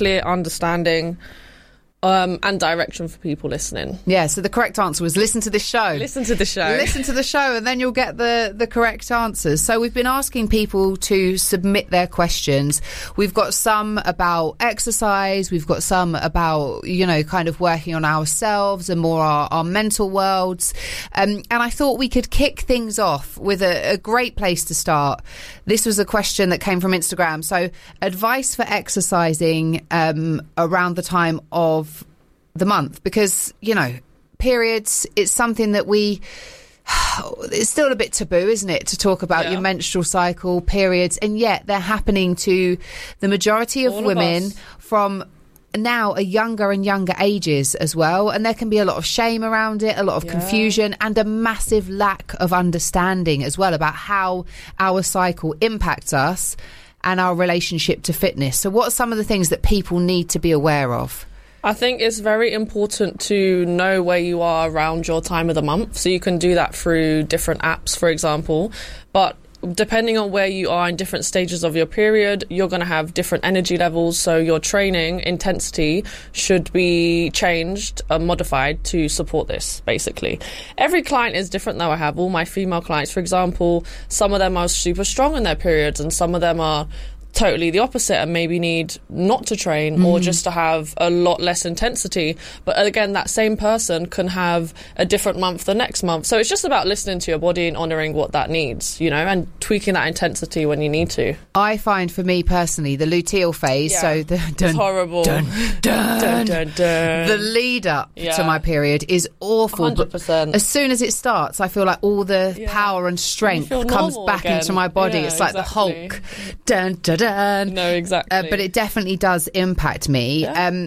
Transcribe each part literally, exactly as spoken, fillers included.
clear understanding Um, and direction for people listening. Yeah, so the correct answer was listen to this show. Listen to the show. Listen to the show, and then you'll get the, the correct answers. So we've been asking people to submit their questions. We've got some about exercise. We've got some about, you know, kind of working on ourselves and more our, our mental worlds. Um, and I thought we could kick things off with a, a great place to start. This was a question that came from Instagram. So advice for exercising um, around the time of the month, because, you know, periods, it's something that we it's still a bit taboo, isn't it, to talk about yeah. your menstrual cycle, periods, and yet they're happening to the majority of All women of from now a younger and younger ages as well, and there can be a lot of shame around it, a lot of yeah. confusion, and a massive lack of understanding as well about how our cycle impacts us and our relationship to fitness. So what are some of the things that people need to be aware of? I think it's very important to know where you are around your time of the month. So you can do that through different apps, for example. But depending on where you are in different stages of your period, you're going to have different energy levels. So your training intensity should be changed and modified to support this, basically. Every client is different, though. I have all my female clients, for example, some of them are super strong in their periods and some of them are totally the opposite and maybe need not to train mm. or just to have a lot less intensity. But again, that same person can have a different month the next month. So it's just about listening to your body and honouring what that needs, you know, and tweaking that intensity when you need to. I find for me personally, the luteal phase, yeah. so the dun, it's horrible. Dun, dun, dun, dun, dun. The lead up yeah. to my period is awful. one hundred percent. But as soon as it starts, I feel like all the yeah. power and strength comes back again. into my body. Yeah, it's like exactly. the Hulk. Dun, dun, dun. No, exactly. Uh, but it definitely does impact me. Yeah. Um,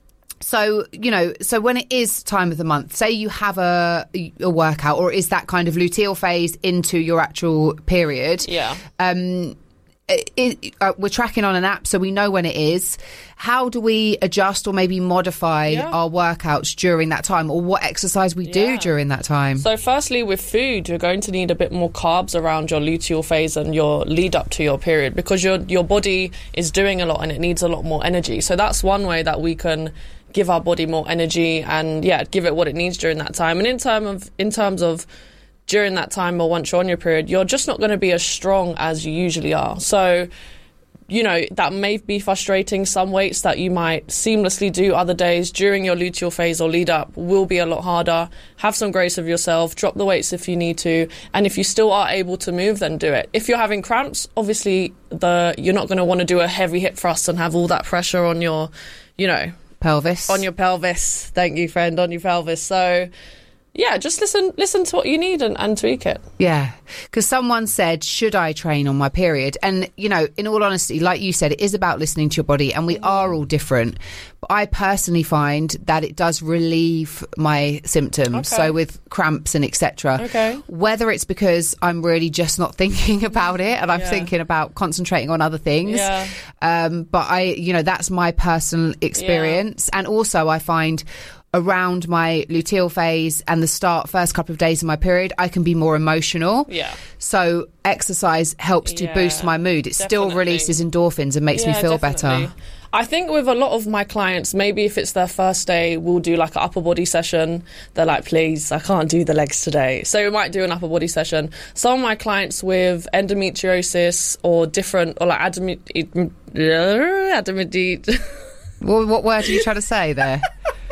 so, you know, so when it is time of the month, say you have a, a workout, or is that kind of luteal phase into your actual period? Yeah. Um, it, it, uh, we're tracking on an app, so we know when it is. How do we adjust or maybe modify yeah. our workouts during that time, or what exercise we do yeah. during that time? So firstly, with food, you're going to need a bit more carbs around your luteal phase and your lead up to your period, because your your body is doing a lot and it needs a lot more energy. So that's one way that we can give our body more energy and yeah, give it what it needs during that time. And in term of in terms of during that time, or once you're on your period, you're just not going to be as strong as you usually are. So, you know, that may be frustrating. Some weights that you might seamlessly do other days during your luteal phase or lead up will be a lot harder. Have some grace of yourself, drop the weights if you need to, and if you still are able to move, then do it. If you're having cramps, obviously the you're not going to want to do a heavy hip thrust and have all that pressure on your, you know, pelvis. On your pelvis. Thank you, friend, on your pelvis. So yeah, just listen listen to what you need and, and tweak it. Yeah, because someone said, should I train on my period? And, you know, in all honesty, like you said, it is about listening to your body, and we mm. are all different. But I personally find that it does relieve my symptoms, okay. so with cramps and et cetera. Okay. Whether it's because I'm really just not thinking about it and I'm yeah. thinking about concentrating on other things. Yeah. Um, but I, you know, that's my personal experience. Yeah. And also I find around my luteal phase and the start first couple of days of my period, I can be more emotional. Yeah. So exercise helps to yeah, boost my mood. It definitely. still releases endorphins and makes yeah, me feel definitely. better. I think with a lot of my clients, maybe if it's their first day, we'll do like an upper body session. They're like, please, I can't do the legs today. So we might do an upper body session. Some of my clients with endometriosis or different, or like adamant, adamant, Well, what word are you trying to say there?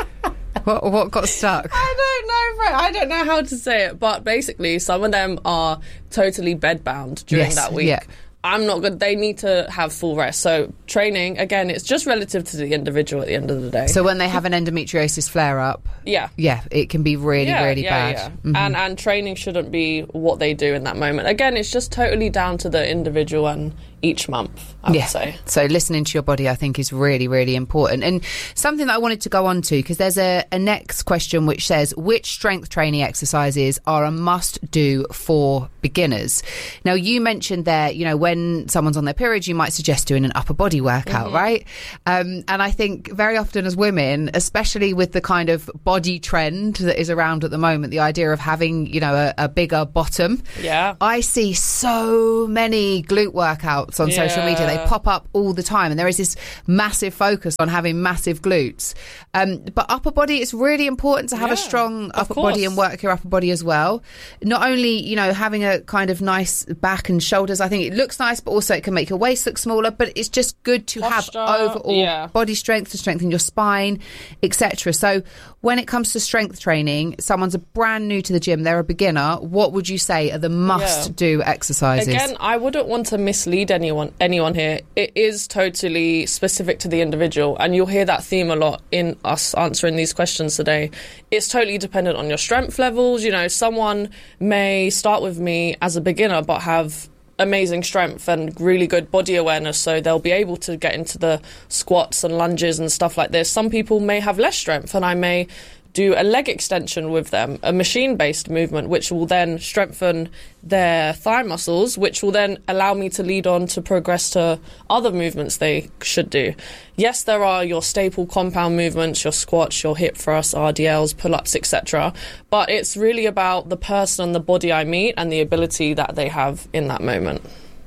What, what got stuck? I don't know, bro. I don't know how to say it, but basically some of them are totally bedbound during yes, that week. Yeah. I'm not good. They need to have full rest. So training, again, it's just relative to the individual at the end of the day. So when they have an endometriosis flare-up, yeah, yeah, it can be really, yeah, really yeah, bad. Yeah. Mm-hmm. And and training shouldn't be what they do in that moment. Again, it's just totally down to the individual and each month, I yeah. would say. So listening to your body, I think, is really, really important. And something that I wanted to go on to, because there's a, a next question which says, which strength training exercises are a must-do for beginners? Now, you mentioned there, you know, when someone's on their period, you might suggest doing an upper body workout, mm-hmm. right? Um, and I think very often as women, especially with the kind of body trend that is around at the moment, the idea of having, you know, a, a bigger bottom, yeah, I see so many glute workouts squats on Yeah. social media. They pop up all the time, and there is this massive focus on having massive glutes. Um, but upper body, it's really important to have Yeah, a strong of upper body course. and work your upper body as well. Not only, you know, having a kind of nice back and shoulders, I think it looks nice, but also it can make your waist look smaller. But it's just good to Posture, have overall yeah. body strength to strengthen your spine, et cetera. So when it comes to strength training, someone's a brand new to the gym, they're a beginner. What would you say are the must-do exercises? Again, I wouldn't want to mislead anyone anyone here. It is totally specific to the individual, and you'll hear that theme a lot in us answering these questions today. It's totally dependent on your strength levels. You know, someone may start with me as a beginner but have amazing strength and really good body awareness, so they'll be able to get into the squats and lunges and stuff like this. Some people may have less strength, and I may do a leg extension with them, a machine-based movement, which will then strengthen their thigh muscles, which will then allow me to lead on to progress to other movements they should do. Yes, there are your staple compound movements, your squats, your hip thrusts, R D Ls, pull-ups, et cetera. But it's really about the person and the body I meet and the ability that they have in that moment.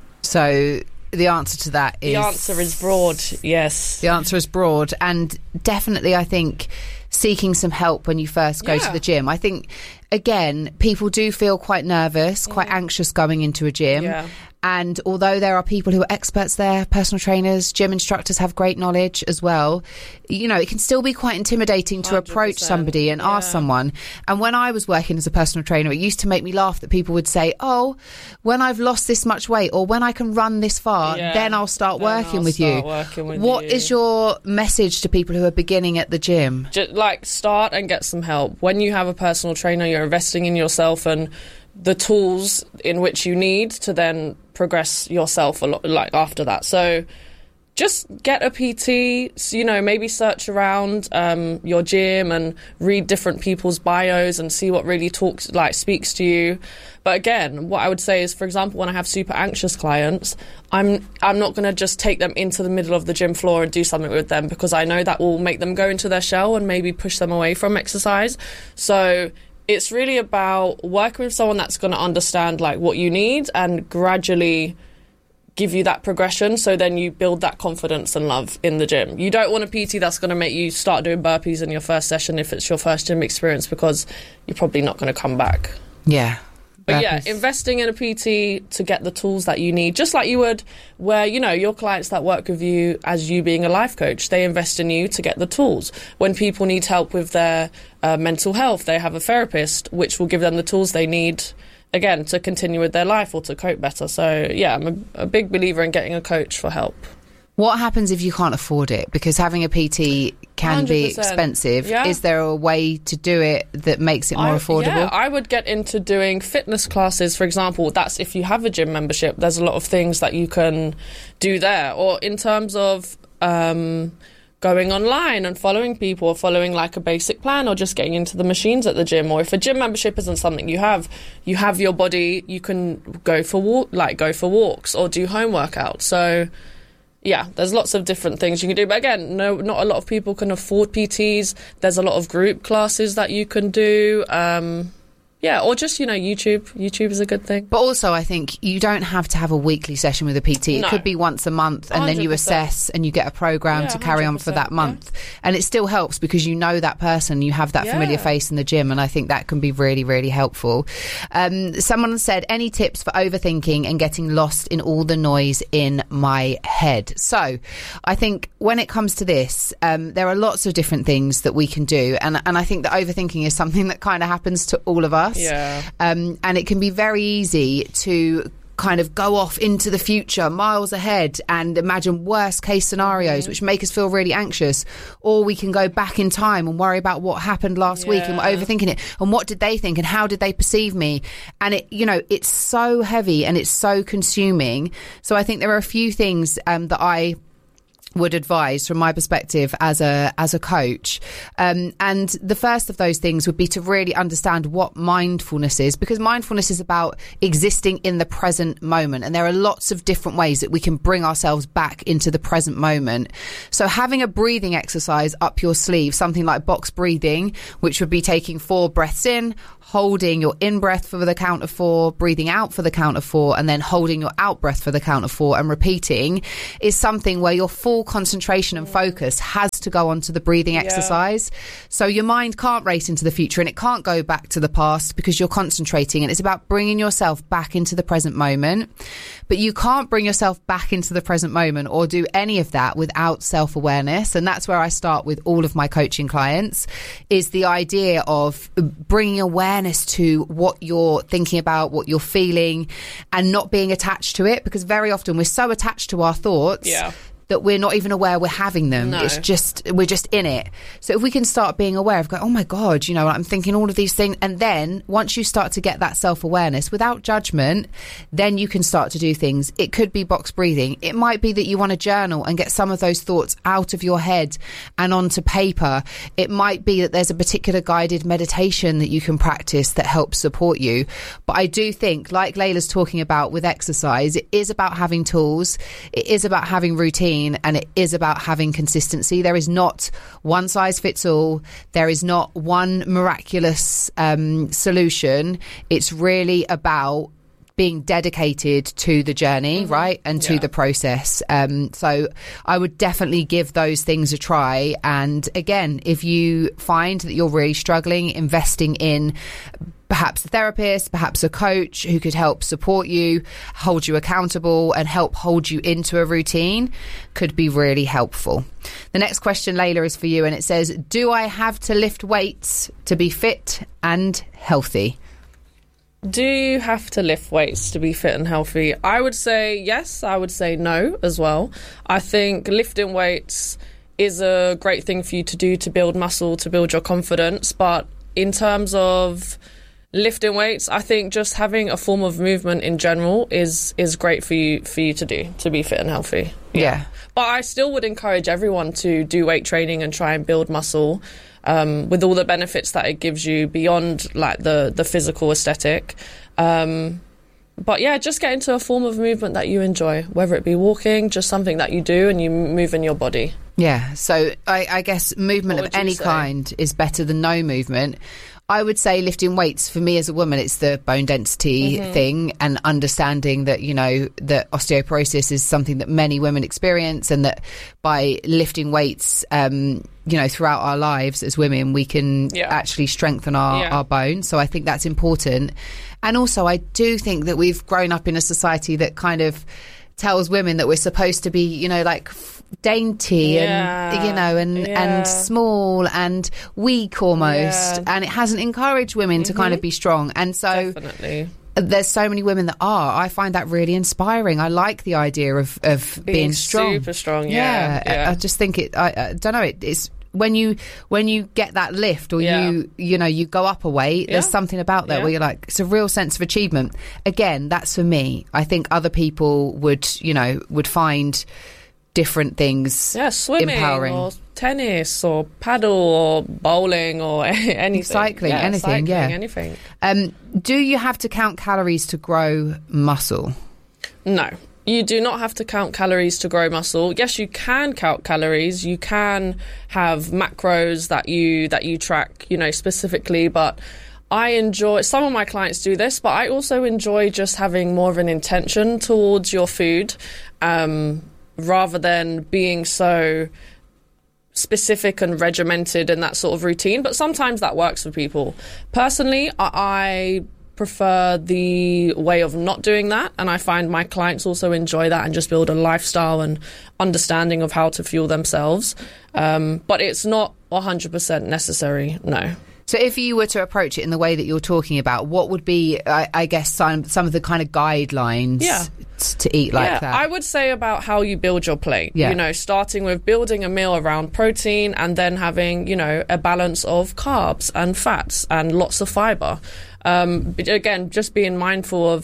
So the answer to that is... The answer is broad, yes. The answer is broad, and definitely I think seeking some help when you first go Yeah. to the gym. I think, again, people do feel quite nervous, quite Mm. anxious going into a gym. Yeah. And although there are people who are experts there, personal trainers, gym instructors have great knowledge as well, you know, it can still be quite intimidating to one hundred percent. approach somebody and Yeah. ask someone. And when I was working as a personal trainer, it used to make me laugh that people would say, oh, when I've lost this much weight or when I can run this far, Yeah. then I'll start Then working I'll with start you. working with What you. is your message to people who are beginning at the gym? Just, like, start and get some help. When you have a personal trainer, you're investing in yourself and the tools in which you need to then progress yourself a lot, like after that. So just get a P T, you know, maybe search around um, your gym and read different people's bios and see what really talks, like speaks to you. But again, what I would say is, for example, when I have super anxious clients, I'm I'm not going to just take them into the middle of the gym floor and do something with them, because I know that will make them go into their shell and maybe push them away from exercise. So it's really about working with someone that's going to understand like what you need and gradually give you that progression, so then you build that confidence and love in the gym. You don't want a P T that's going to make you start doing burpees in your first session if it's your first gym experience, because you're probably not going to come back. Yeah. But yeah, Burpees. investing in a P T to get the tools that you need, just like you would where, you know, your clients that work with you as you being a life coach, they invest in you to get the tools. When people need help with their uh, mental health, they have a therapist, which will give them the tools they need, again, to continue with their life or to cope better. So yeah, I'm a, a big believer in getting a coach for help. What happens if you can't afford it? Because having a P T can one hundred be percent. expensive. Yeah. Is there a way to do it that makes it more I, affordable? Yeah, I would get into doing fitness classes, for example. That's if you have a gym membership. There's a lot of things that you can do there. Or in terms of um, going online and following people, or following like a basic plan, or just getting into the machines at the gym. Or if a gym membership isn't something you have, you have your body, you can go for walk, like go for walks or do home workouts. So yeah, there's lots of different things you can do. But again, no, not a lot of people can afford P Ts. There's a lot of group classes that you can do. Um, yeah, or just, you know, YouTube. YouTube is a good thing. But also, I think you don't have to have a weekly session with a P T. It No. could be once a month, and then you one hundred percent. assess and you get a program Yeah, to carry on for that month. And it still helps because you know that person, you have that familiar Yeah. face in the gym, and I think that can be really, really helpful. Um, someone said, any tips for overthinking and getting lost in all the noise in my head? So I think when it comes to this, um, there are lots of different things that we can do, and, and I think that overthinking is something that kind of happens to all of us. Yeah. Um, and it can be very easy to kind of go off into the future, miles ahead, and imagine worst case scenarios, Mm-hmm. which make us feel really anxious. Or we can go back in time and worry about what happened last week, and we're Yeah. overthinking it. And what did they think, and how did they perceive me? And it, you know, it's so heavy and it's so consuming. So I think there are a few things um, that I would advise from my perspective as a as a coach. Um, and the first of those things would be to really understand what mindfulness is, because mindfulness is about existing in the present moment. And there are lots of different ways that we can bring ourselves back into the present moment. So having a breathing exercise up your sleeve, something like box breathing, which would be taking four breaths in, holding your in breath for the count of four, breathing out for the count of four, and then holding your out breath for the count of four and repeating, is something where your full concentration and focus has to go onto the breathing exercise. Yeah. So your mind can't race into the future and it can't go back to the past because you're concentrating, and it's about bringing yourself back into the present moment. But you can't bring yourself back into the present moment or do any of that without self-awareness. And that's where I start with all of my coaching clients, is the idea of bringing awareness to what you're thinking about, what you're feeling, and not being attached to it, because very often we're so attached to our thoughts yeah. that we're not even aware we're having them. No. It's just, we're just in it. So if we can start being aware of, going, oh my God, you know, I'm thinking all of these things. And then once you start to get that self-awareness without judgment, then you can start to do things. It could be box breathing. It might be that you want to journal and get some of those thoughts out of your head and onto paper. It might be that there's a particular guided meditation that you can practice that helps support you. But I do think, like Layla's talking about with exercise, it is about having tools. It is about having routine. And it is about having consistency. There is not one size fits all. There is not one miraculous um, solution. It's really about being dedicated to the journey, mm-hmm. right? And to yeah. the process. Um, so I would definitely give those things a try. And again, if you find that you're really struggling, investing in perhaps a therapist, perhaps a coach who could help support you, hold you accountable, and help hold you into a routine could be really helpful. The next question, Layla, is for you, and it says, do I have to lift weights to be fit and healthy? Do you have to lift weights to be fit and healthy? I would say yes. I would say no as well. I think lifting weights is a great thing for you to do to build muscle, to build your confidence. But in terms of lifting weights, I think just having a form of movement in general is is great for you for you to do to be fit and healthy. Yeah. yeah. But I still would encourage everyone to do weight training and try and build muscle. Um, with all the benefits that it gives you beyond like the, the physical aesthetic. Um, but yeah, just get into a form of movement that you enjoy, whether it be walking, just something that you do and you move in your body. Yeah, so I, I guess movement of any kind is better than no movement. I would say lifting weights, for me as a woman, it's the bone density mm-hmm. thing, and understanding that, you know, that osteoporosis is something that many women experience, and that by lifting weights, um, you know, throughout our lives as women, we can yeah. actually strengthen our, yeah. our bones. So I think that's important. And also, I do think that we've grown up in a society that kind of tells women that we're supposed to be, you know, like dainty yeah. and, you know, and yeah. and small and weak almost, yeah. and it hasn't encouraged women mm-hmm. to kind of be strong. And so definitely there's so many women that are. I find that really inspiring. I like the idea of of being, being strong, super strong. Yeah, yeah. yeah. I, I just think it. I, I don't know. It, it's when you when you get that lift, or yeah. you you know you go up a weight. Yeah. There's something about that yeah. where you're like, it's a real sense of achievement. Again, that's for me. I think other people would you know would find different things yeah swimming empowering, or tennis or paddle or bowling or anything, cycling yeah, anything cycling, yeah anything. Um do you have to count calories to grow muscle? No, you do not have to count calories to grow muscle. Yes, you can count calories, you can have macros that you that you track, you know, specifically, but I enjoy, some of my clients do this, but I also enjoy just having more of an intention towards your food, um rather than being so specific and regimented in that sort of routine. But sometimes that works for people. Personally, I, I prefer the way of not doing that, and I find my clients also enjoy that and just build a lifestyle and understanding of how to fuel themselves. Um, but it's not one hundred percent necessary, no. So if you were to approach it in the way that you're talking about, what would be, I, I guess, some, some of the kind of guidelines yeah. t- to eat like yeah, that? I would say about how you build your plate. Yeah. You know, starting with building a meal around protein, and then having, you know, a balance of carbs and fats and lots of fibre. Um, but again, just being mindful of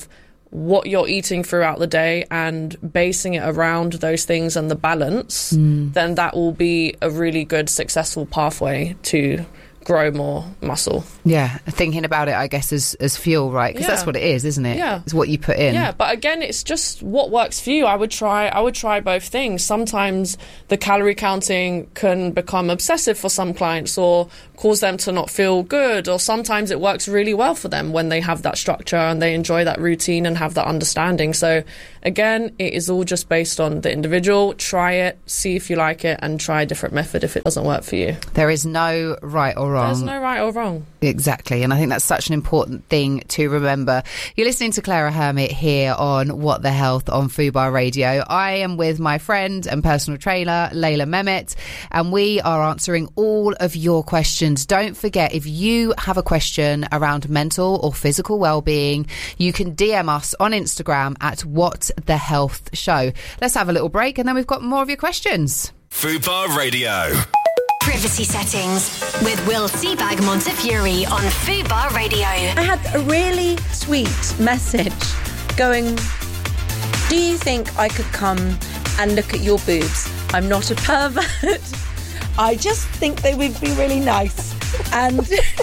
what you're eating throughout the day and basing it around those things and the balance, mm. then that will be a really good, successful pathway to grow more muscle. Yeah, thinking about it, I guess, as, as fuel, right? Because yeah. that's what it is, isn't it? Yeah. It's what you put in. Yeah, but again, it's just what works for you. I would try I would try both things. Sometimes the calorie counting can become obsessive for some clients or cause them to not feel good, or sometimes it works really well for them when they have that structure and they enjoy that routine and have that understanding. So again, it is all just based on the individual. Try it, see if you like it, and try a different method if it doesn't work for you. There is no right or wrong. There's no right or wrong. Exactly, and I think that's such an important thing to remember. You're listening to Clara Hermit here on What the Health on Fubar Radio. I am with my friend and personal trainer, Layla Mehmet, and we are answering all of your questions. Don't forget, if you have a question around mental or physical well-being, you can D M us on Instagram at What the Health Show. Let's have a little break, and then we've got more of your questions. Fubar Radio. Privacy settings with Will Seabag Montefiore on Fubar Radio. I had a really sweet message going, do you think I could come and look at your boobs? I'm not a pervert. I just think they would be really nice. And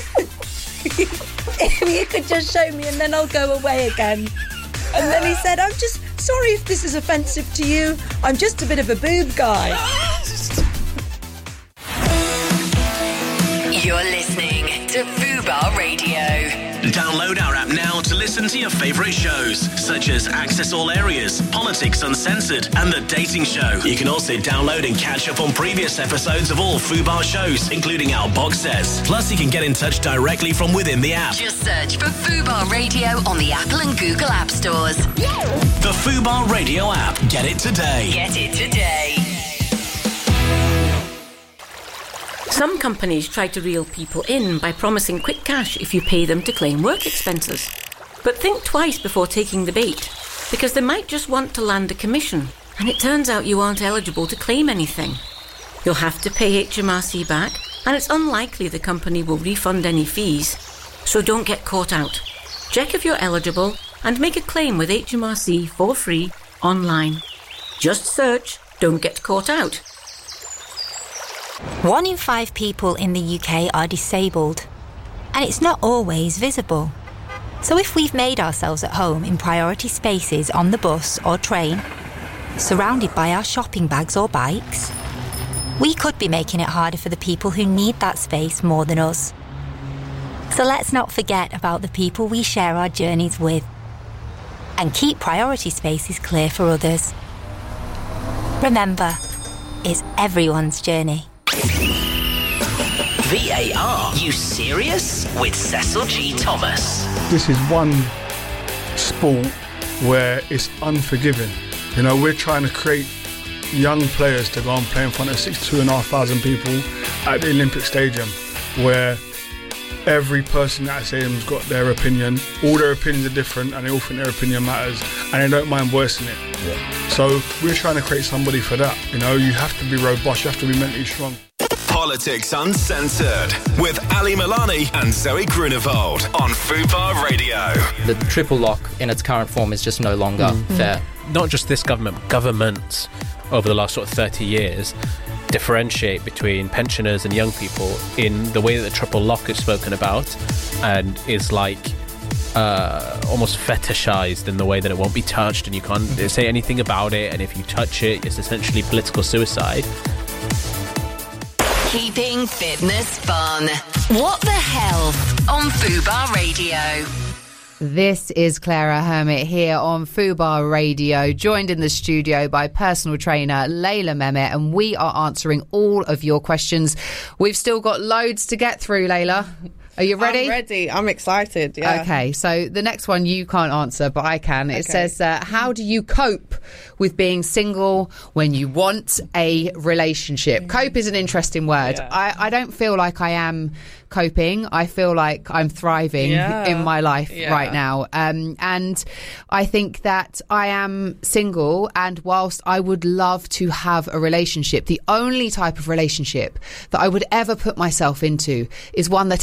if you could just show me and then I'll go away again. And then he said, I'm just sorry if this is offensive to you. I'm just a bit of a boob guy. You're listening to Fubar Radio. Download our app now to listen to your favourite shows, such as Access All Areas, Politics Uncensored, and The Dating Show. You can also download and catch up on previous episodes of all Fubar shows, including our box sets. Plus, you can get in touch directly from within the app. Just search for Fubar Radio on the Apple and Google App Stores. The Fubar Radio app. Get it today. Get it today. Some companies try to reel people in by promising quick cash if you pay them to claim work expenses. But think twice before taking the bait, because they might just want to land a commission, and it turns out you aren't eligible to claim anything. You'll have to pay H M R C back, and it's unlikely the company will refund any fees. So don't get caught out. Check if you're eligible and make a claim with H M R C for free online. Just search "Don't Get Caught Out." One in five people in the U K are disabled, and it's not always visible. So if we've made ourselves at home in priority spaces on the bus or train, surrounded by our shopping bags or bikes, we could be making it harder for the people who need that space more than us. So let's not forget about the people we share our journeys with, and keep priority spaces clear for others. Remember, it's everyone's journey. V A R, you serious? With Cecil G. Thomas. This is one sport where it's unforgiving. You know, we're trying to create young players to go and play in front of sixty-two and a half thousand people at the Olympic Stadium, where every person at that stadium's got their opinion. All their opinions are different, and they all think their opinion matters, and they don't mind voicing it. Yeah. So we're trying to create somebody for that. You know, you have to be robust, you have to be mentally strong. Politics Uncensored with Ali Milani and Zoe Grunewald on Fubar Radio. The triple lock in its current form is just no longer mm. fair. Not just this government, governments over the last sort of thirty years differentiate between pensioners and young people in the way that the triple lock is spoken about, and is like uh, almost fetishized in the way that it won't be touched and you can't say anything about it, and if you touch it, it's essentially political suicide. Keeping fitness fun. What the Health on Fubar Radio. This is Clara Hermit here on Fubar Radio, joined in the studio by personal trainer Layla Mehmet, and we are answering all of your questions. We've still got loads to get through, Layla. Are you ready? I'm ready. I'm excited, yeah. Okay, so the next one you can't answer, but I can. It okay. says, uh, how do you cope with being single when you want a relationship? Mm. Cope is an interesting word. Yeah. I, I don't feel like I am coping. I feel like I'm thriving yeah. in my life yeah. right now. Um, and I think that I am single, and whilst I would love to have a relationship, the only type of relationship that I would ever put myself into is one that is happy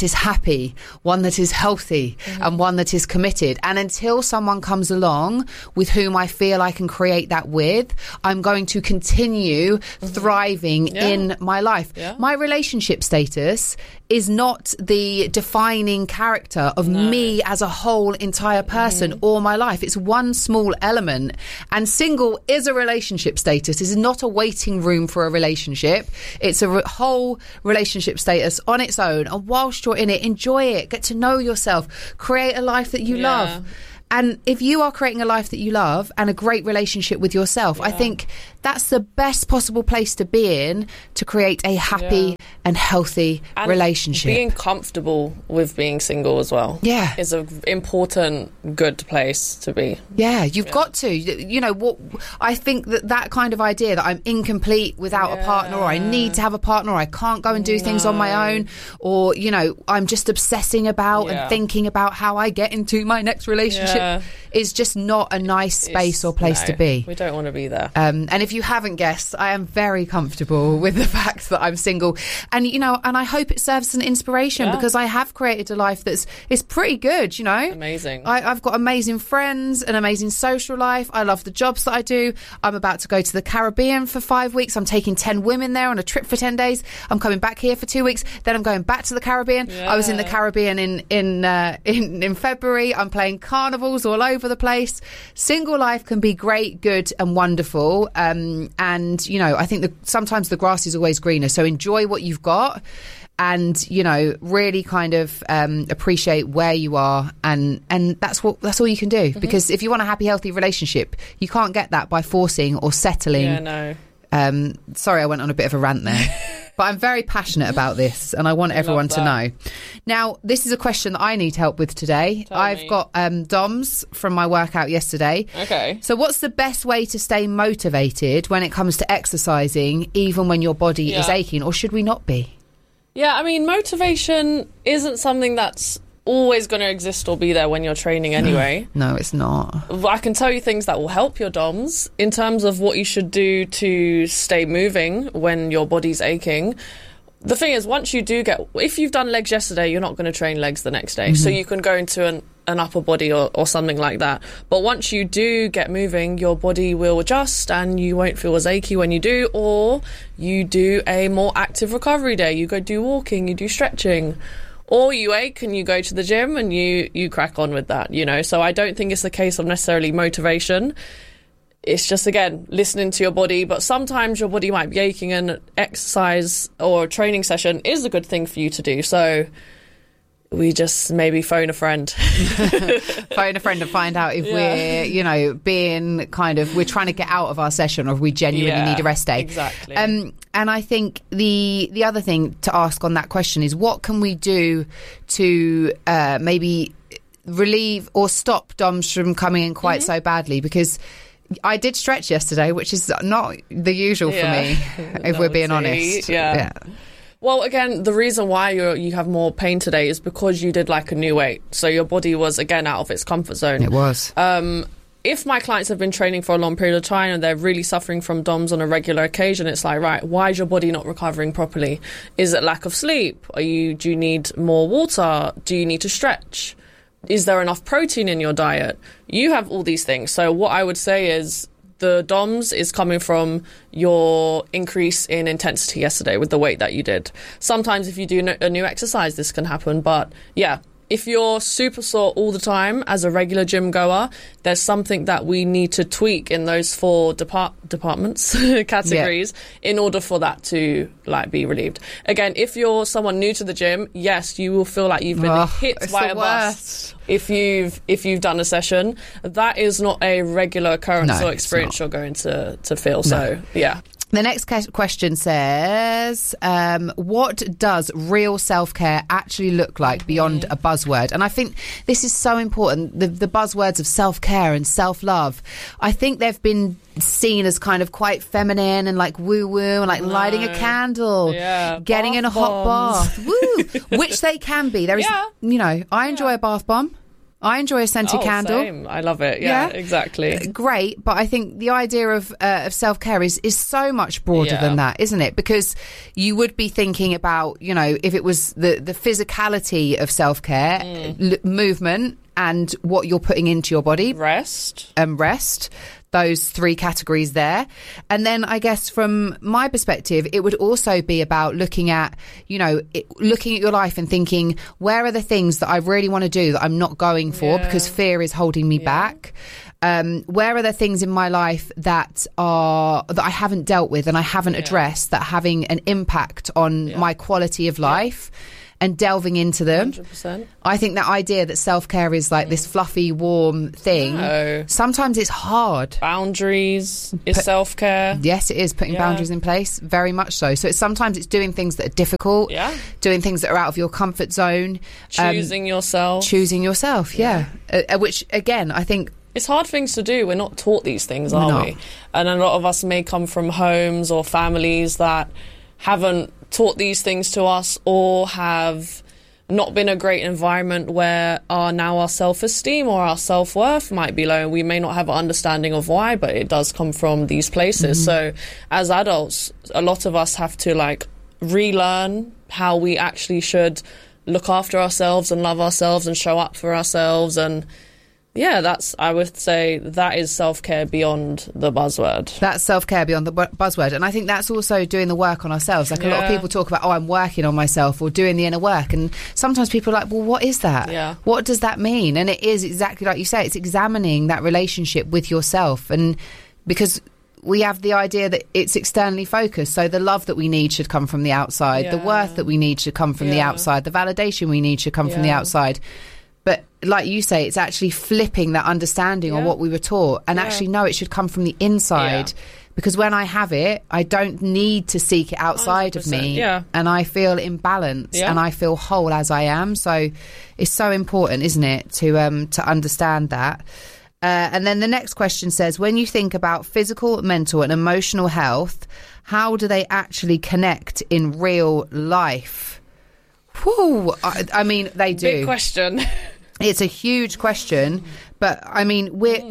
happy, one that is healthy, mm-hmm. and one that is committed. And until someone comes along with whom I feel I can create that with, I'm going to continue mm-hmm. thriving yeah. in my life. Yeah. My relationship status is not the defining character of no. me as a whole entire person mm-hmm. or my life. It's one small element. And single is a relationship status. It's not a waiting room for a relationship. It's a re- whole relationship status on its own. And whilst you're in it, enjoy it. Get to know yourself. Create a life that you yeah. love. And if you are creating a life that you love and a great relationship with yourself, yeah. I think that's the best possible place to be in to create a happy yeah. and healthy and relationship. Being comfortable with being single as well. Yeah. Is an important, good place to be. Yeah, you've yeah. got to. You know, what I think that that kind of idea that I'm incomplete without yeah. a partner, or I need to have a partner, or I can't go and do no. things on my own, or, you know, I'm just obsessing about yeah. and thinking about how I get into my next relationship. Yeah. Is just not a nice space it's, or place no, to be. We don't want to be there. Um, and if you haven't guessed, I am very comfortable with the fact that I'm single. And, you know, and I hope it serves as an inspiration yeah. because I have created a life that's is pretty good, you know. Amazing. I, I've got amazing friends, an amazing social life. I love the jobs that I do. I'm about to go to the Caribbean for five weeks. I'm taking ten women there on a trip for ten days. I'm coming back here for two weeks. Then I'm going back to the Caribbean. Yeah. I was in the Caribbean in, in, uh, in, in February. I'm playing carnivals all over the place. Single life can be great, good and wonderful, um, and you know, I think that sometimes the grass is always greener, so enjoy what you've got and, you know, really kind of um, appreciate where you are, and and that's what that's all you can do, mm-hmm. because if you want a happy, healthy relationship, you can't get that by forcing or settling. Yeah, no. Um, sorry, I went on a bit of a rant there. But I'm very passionate about this, and I want I everyone to know. Now, this is a question that I need help with today. Tell I've me. got um, D O M S from my workout yesterday. Okay. So what's the best way to stay motivated when it comes to exercising, even when your body yeah. is aching, or should we not be? Yeah, I mean, motivation isn't something that's always going to exist or be there when you're training anyway. No, it's not. I can tell you things that will help your D O M S in terms of what you should do to stay moving when your body's aching. The thing is, once you do get... If you've done legs yesterday, you're not going to train legs the next day. Mm-hmm. So you can go into an, an upper body or, or something like that. But once you do get moving, your body will adjust and you won't feel as achy when you do. Or you do a more active recovery day. You go do walking, you do stretching. Or you ache and you go to the gym and you, you crack on with that, you know. So I don't think it's a case of necessarily motivation. It's just, again, listening to your body. But sometimes your body might be aching, and exercise or a training session is a good thing for you to do. So we just maybe phone a friend. Phone a friend and find out if yeah. we're, you know, being kind of, we're trying to get out of our session, or if we genuinely yeah, need a rest day. Exactly. Um, and I think the the other thing to ask on that question is, what can we do to uh, maybe relieve or stop D O M S from coming in quite mm-hmm. so badly? Because I did stretch yesterday, which is not the usual yeah. for me, if we're being honest. Yeah. yeah. Well, again, the reason why you you have more pain today is because you did like a new weight. So your body was, again, out of its comfort zone. It was. Um, if my clients have been training for a long period of time and they're really suffering from D O M S on a regular occasion, it's like, right, why is your body not recovering properly? Is it lack of sleep? Are you? Do you need more water? Do you need to stretch? Is there enough protein in your diet? You have all these things. So what I would say is, the D O M S is coming from your increase in intensity yesterday with the weight that you did. Sometimes if you do a new exercise, this can happen. But yeah, if you're super sore all the time as a regular gym goer, there's something that we need to tweak in those four depart- departments, categories, yeah. in order for that to like be relieved. Again, if you're someone new to the gym, yes, you will feel like you've been oh, hit by a bus. If you've if you've done a session, that is not a regular occurrence no, or experience you're going to, to feel. So, no. yeah. The next question says, um, what does real self-care actually look like beyond a buzzword? And I think this is so important, the, the buzzwords of self-care and self-love. I think they've been seen as kind of quite feminine and like woo-woo and like no. lighting a candle, yeah, getting in a hot bombs. bath, woo, which they can be. There is, yeah. you know, I enjoy yeah. a bath bomb. I enjoy a scented oh, candle. Same. I love it. Yeah, Yeah. exactly. Great, but I think the idea of uh, of self care is is so much broader Yeah. than that, isn't it? Because you would be thinking about, you know, if it was the the physicality of self care, Mm. l- movement, and what you're putting into your body, Rest. and rest. Those three categories there. And then I guess from my perspective, it would also be about looking at, you know, it, looking at your life and thinking, where are the things that I really want to do that I'm not going for Yeah. because fear is holding me back? Um, where are the things in my life that are that I haven't dealt with and I haven't Yeah. addressed that are having an impact on Yeah. my quality of life? And delving into them. one hundred percent. I think that idea that self-care is like this fluffy, warm thing, No. sometimes it's hard. Boundaries is Put- self-care. Yes, it is putting Yeah. boundaries in place, very much so. So it's sometimes it's doing things that are difficult, Yeah. doing things that are out of your comfort zone, um, Choosing yourself. choosing yourself. Yeah, Uh, uh, which again, I think It's hard things to do. We're not taught these things, are not. we? And a lot of us may come from homes or families that haven't taught these things to us, or have not been a great environment where our now our self-esteem or our self-worth might be low. We may not have an understanding of why, but it does come from these places. Mm-hmm. So as adults, a lot of us have to like relearn how we actually should look after ourselves and love ourselves and show up for ourselves. And yeah, that's, I would say that is self-care beyond the buzzword. that's self-care beyond the bu- buzzword. And I think that's also doing the work on ourselves. Like a lot of Yeah. people talk about, oh, I'm working on myself or doing the inner work. And sometimes people are like, well, what is that? Yeah. What does that mean? And it is exactly like you say, it's examining that relationship with yourself. And because we have the idea that it's externally focused. So the love that we need should come from the outside. The Yeah. worth that we need should come from the Yeah. outside. The validation we need should come from the Yeah. outside. But like you say, it's actually flipping that understanding on Yeah. what we were taught and Yeah. actually, no, it should come from the inside. Yeah. Because when I have it, I don't need to seek it outside of one hundred percent, me. yeah. And I feel in balance Yeah. and I feel whole as I am. So it's so important, isn't it, to um to understand that. Uh, and then the next question says, when you think about physical, mental and emotional health, how do they actually connect in real life? Whew, I, I mean, they do. Big question. It's a huge question, but I mean, we're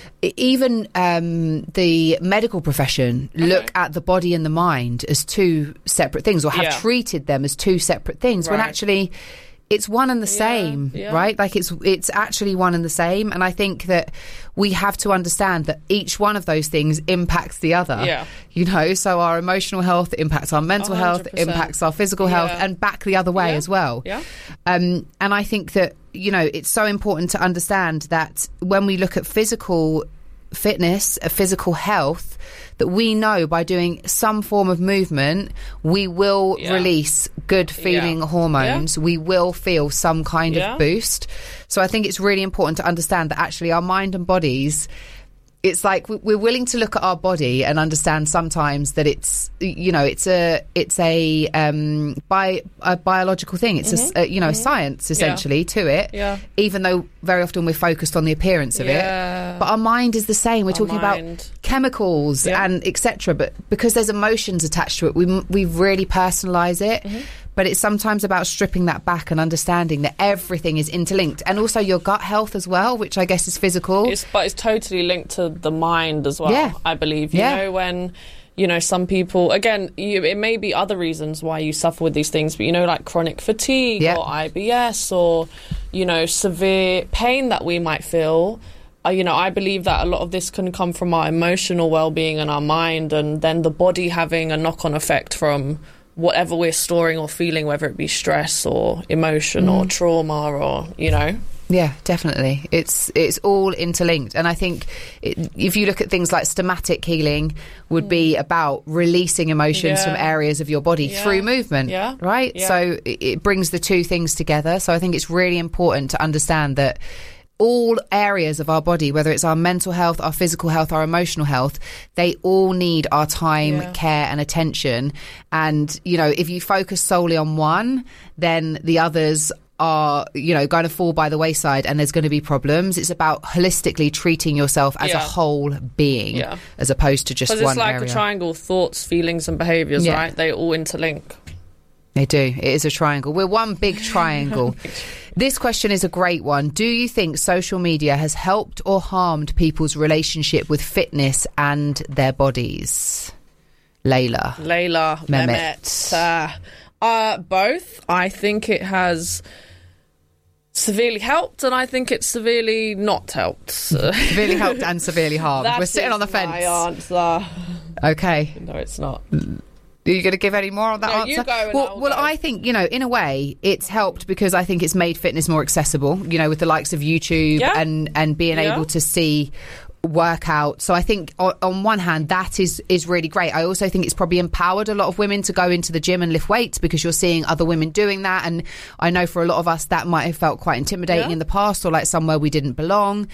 even um, the medical profession look at the body and the mind as two separate things, or have Yeah. treated them as two separate things, when Right. actually it's one and the same, yeah. right? Like it's it's actually one and the same. And I think that we have to understand that each one of those things impacts the other. Yeah. You know, so our emotional health impacts our mental health, one hundred percent. impacts our physical health, Yeah. and back the other way Yeah. as well. Yeah. Um, and I think that, you know, it's so important to understand that when we look at physical fitness, uh, physical health, that we know by doing some form of movement, we will Yeah. release good feeling Yeah. hormones. We will feel some kind Yeah. of boost. So I think it's really important to understand that actually our mind and bodies, it's like we- we're willing to look at our body and understand sometimes that it's, you know, it's a it's a um bi- a biological thing. It's a s- a, you know, science essentially to it. Yeah. Even though very often we're focused on the appearance of Yeah. it, but our mind is the same. We're Our talking about mind. chemicals Yeah. and et cetera. But because there's emotions attached to it, we we really personalize it. Mm-hmm. But it's sometimes about stripping that back and understanding that everything is interlinked, and also your gut health as well, which I guess is physical. It's, but it's totally linked to the mind as well, Yeah. I believe. You Yeah. know, when, you know, some people, again, you, it may be other reasons why you suffer with these things, but, you know, like chronic fatigue Yeah. or I B S or, you know, severe pain that we might feel. Uh, you know, I believe that a lot of this can come from our emotional well-being and our mind, and then the body having a knock-on effect from whatever we're storing or feeling, whether it be stress or emotion Mm. or trauma or, you know. Yeah, definitely. It's it's all interlinked, and I think it, if you look at things like somatic healing, would be about releasing emotions Yeah. from areas of your body Yeah. through movement, Yeah. right? Yeah. So it, it brings the two things together. So I think it's really important to understand that all areas of our body, whether it's our mental health, our physical health, our emotional health, they all need our time, Yeah. care and attention. And, you know, if you focus solely on one, then the others are, you know, going to fall by the wayside and there's going to be problems. It's about holistically treating yourself as a Yeah. whole being, Yeah. as opposed to just Because one it's like area. a triangle: thoughts, feelings, and behaviours. Yeah. Right? They all interlink. They do. It is a triangle. We're one big triangle. This question is a great one. Do you think social media has helped or harmed people's relationship with fitness and their bodies? Layla. Layla. Mehmet. Mehmet. Uh, uh, both. I think it has severely helped, and I think it's severely not helped. Severely helped and severely harmed. That We're sitting on the fence. My answer. Okay. No, it's not. Are you going to give any more on that No, answer? you go and well, I'll well go. I think, you know, in a way, it's helped because I think it's made fitness more accessible, you know, with the likes of YouTube Yeah. and, and being Yeah. able to see workout. So I think on, on one hand that is is really great. I also think it's probably empowered a lot of women to go into the gym and lift weights because you're seeing other women doing that, and I know for a lot of us that might have felt quite intimidating Yeah. in the past or like somewhere we didn't belong.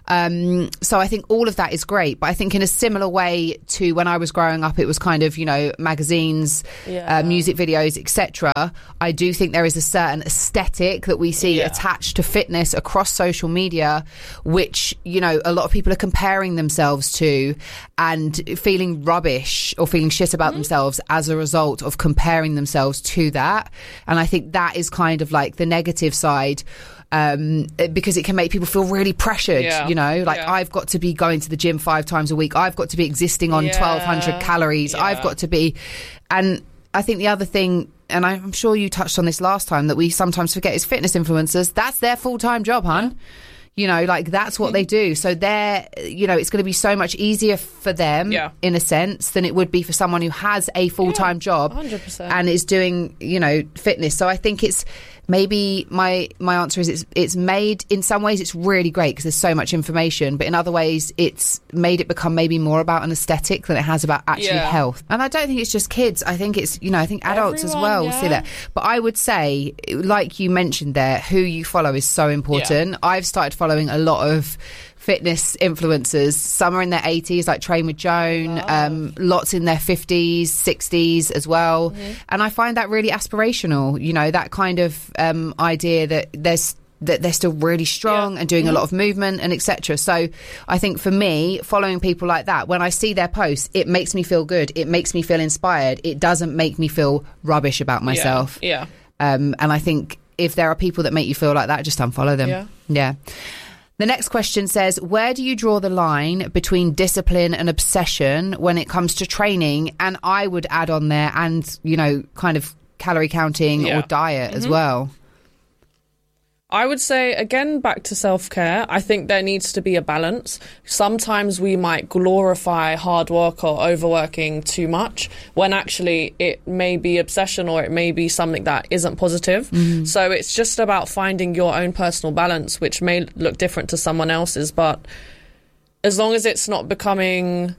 Um, so I think all of that is great, but I think in a similar way to when I was growing up, it was kind of, you know, magazines, Yeah. uh, music videos, et cetera. I do think there is a certain aesthetic that we see Yeah. attached to fitness across social media, which, you know, a lot of people are comparing themselves to and feeling rubbish or feeling shit about mm-hmm. themselves as a result of comparing themselves to that. And I think that is kind of like the negative side. Um, because it can make people feel really pressured, Yeah. you know, like Yeah. I've got to be going to the gym five times a week. I've got to be existing on Yeah. twelve hundred calories. Yeah. I've got to be. And I think the other thing, and I'm sure you touched on this last time, that we sometimes forget is fitness influencers. That's their full-time job, hun. Yeah. You know, like that's what they do. So they're, you know, it's going to be so much easier for them Yeah. in a sense than it would be for someone who has a full-time Yeah, job one hundred percent. and is doing, you know, fitness. So I think it's maybe my my answer is it's it's made in some ways it's really great because there's so much information, but in other ways it's made it become maybe more about an aesthetic than it has about actually Yeah. health. And I don't think it's just kids. I think it's, you know, I think adults Everyone, as well yeah. see that. But I would say, like you mentioned there, who you follow is so important. I've started following a lot of fitness influencers. Some are in their eighties, like Train with Joan, Wow. um, lots in their fifties, sixties as well. Mm-hmm. And I find that really aspirational, you know, that kind of um, idea that there's that they're still really strong Yeah. and doing Mhm. a lot of movement and et cetera. So I think for me, following people like that, when I see their posts, it makes me feel good. It makes me feel inspired. It doesn't make me feel rubbish about myself. Yeah. Um, and I think if there are people that make you feel like that, just unfollow them. Yeah. Yeah. The next question says, where do you draw the line between discipline and obsession when it comes to training? And I would add on there and, you know, kind of calorie counting Yeah. or diet as Mhm. well. I would say, again, back to self-care, I think there needs to be a balance. Sometimes we might glorify hard work or overworking too much when actually it may be obsession or it may be something that isn't positive. Mm-hmm. So it's just about finding your own personal balance, which may look different to someone else's. But as long as it's not becoming...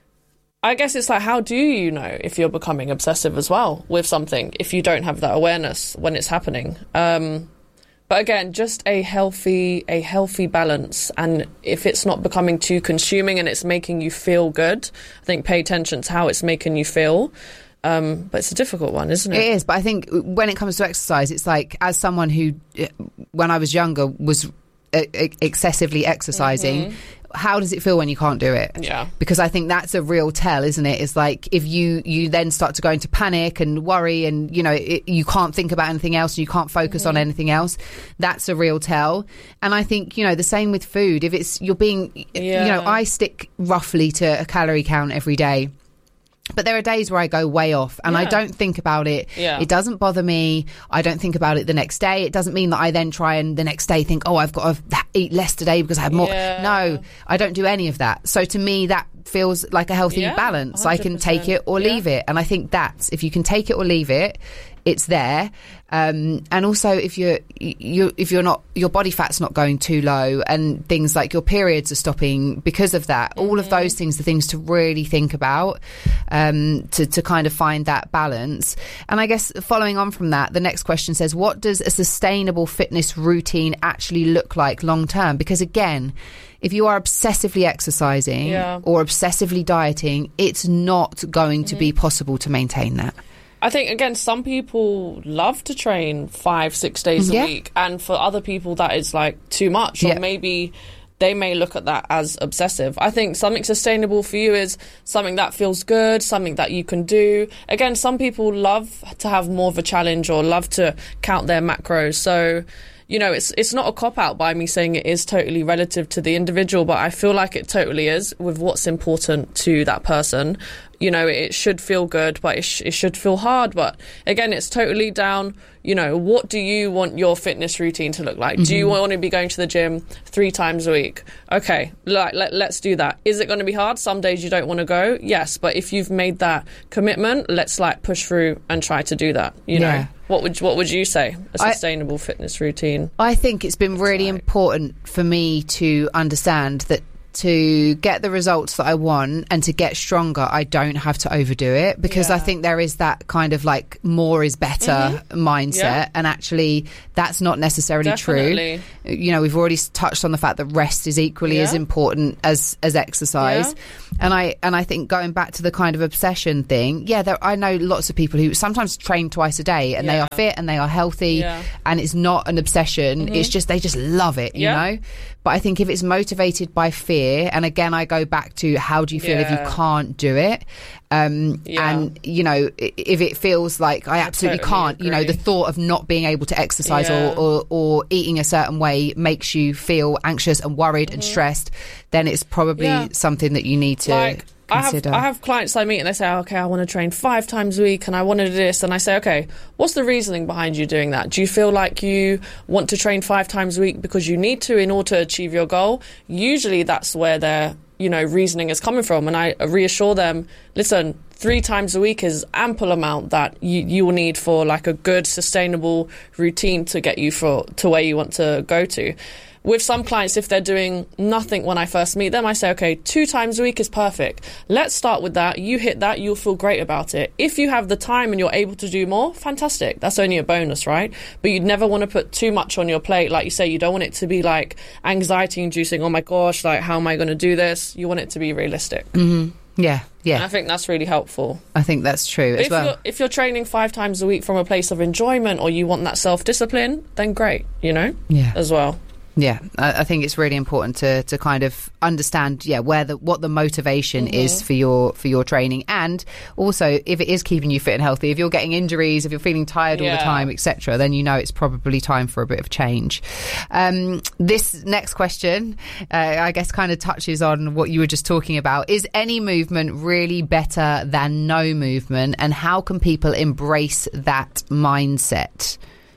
I guess it's like, how do you know if you're becoming obsessive as well with something if you don't have that awareness when it's happening? Um... But again, just a healthy, a healthy balance. And if it's not becoming too consuming and it's making you feel good, I think pay attention to how it's making you feel. Um, but it's a difficult one, isn't it? It is. But I think when it comes to exercise, it's like, as someone who, when I was younger, was excessively exercising, mm-hmm. how does it feel when you can't do it? Yeah. Because I think that's a real tell, isn't it? It's like if you, you then start to go into panic and worry and, you know, it, you can't think about anything else and you can't focus mm-hmm. on anything else. That's a real tell. And I think, you know, the same with food. If it's, you're being, yeah. you know, I stick roughly to a calorie count every day. But there are days where I go way off and yeah. I don't think about it. Yeah. It doesn't bother me. I don't think about it the next day. It doesn't mean that I then try and the next day think, oh, I've got to eat less today because I have more. Yeah. No, I don't do any of that. So to me, that feels like a healthy yeah, balance. one hundred percent. I can take it or yeah. leave it. And I think that's, if you can take it or leave it, it's there. Um, and also if you're, you, if you're not, your body fat's not going too low and things like your periods are stopping because of that, mm-hmm. all of those things are things to really think about, um, to, to kind of find that balance. And I guess following on from that, the next question says, what does a sustainable fitness routine actually look like long term? Because again, if you are obsessively exercising yeah. or obsessively dieting, it's not going to mm-hmm. be possible to maintain that. I think, again, some people love to train five, six days yeah. a week. And for other people, that is like too much. Or yeah. maybe they may look at that as obsessive. I think something sustainable for you is something that feels good, something that you can do. Again, some people love to have more of a challenge or love to count their macros. So, you know, it's it's not a cop-out by me saying it is totally relative to the individual, but I feel like it totally is with what's important to that person. You know, it should feel good, but it, sh- it should feel hard. But again, it's totally down, you know, what do you want your fitness routine to look like? Mm-hmm. Do you want to be going to the gym three times a week? Okay, like, let, let's do that. Is it going to be hard? Some days you don't want to go? Yes, but if you've made that commitment, let's like push through and try to do that, you yeah. know? What would what would you say a sustainable I, fitness routine? I think it's been really like. important for me to understand that to get the results that I want and to get stronger, I don't have to overdo it, because yeah. I think there is that kind of like more is better mm-hmm. mindset, yeah. and actually that's not necessarily Definitely. true. You know, we've already touched on the fact that rest is equally yeah. as important as as exercise, yeah. and I and I think going back to the kind of obsession thing, yeah, there, I know lots of people who sometimes train twice a day and yeah. they are fit and they are healthy, yeah. and it's not an obsession. Mm-hmm. It's just they just love it, you yeah. know. But I think if it's motivated by fear, and again, I go back to how do you feel yeah. if you can't do it? Um, yeah. And, you know, if it feels like I absolutely I totally can't, agree. you know, the thought of not being able to exercise yeah. or, or, or eating a certain way makes you feel anxious and worried mm-hmm. and stressed, then it's probably yeah. something that you need to... Like, I have, I have clients I meet and they say, okay, I want to train five times a week and I want to do this. And I say, okay, what's the reasoning behind you doing that? Do you feel like you want to train five times a week because you need to in order to achieve your goal? Usually that's where their, you know, reasoning is coming from. And I reassure them, listen, three times a week is ample amount that you, you will need for like a good, sustainable routine to get you for to where you want to go to. With some clients, if they're doing nothing when I first meet them, I say, okay, two times a week is perfect. Let's start with that. You hit that, you'll feel great about it. If you have the time and you're able to do more, fantastic. That's only a bonus, right? But you'd never want to put too much on your plate. Like you say, you don't want it to be like anxiety inducing. Oh my gosh, like how am I going to do this? You want it to be realistic. Mm-hmm. Yeah, yeah. And I think that's really helpful. I think that's true as if well. You're, if you're training five times a week from a place of enjoyment or you want that self-discipline, then great, you know, yeah. as well. Yeah, I think it's really important to, to kind of understand, yeah, where the what the motivation mm-hmm. is for your for your training, and also if it is keeping you fit and healthy. If you're getting injuries, if you're feeling tired yeah. all the time, et cetera, then you know it's probably time for a bit of change. Um, this next question, uh, I guess, kind of touches on what you were just talking about. Is any movement really better than no movement, and how can people embrace that mindset?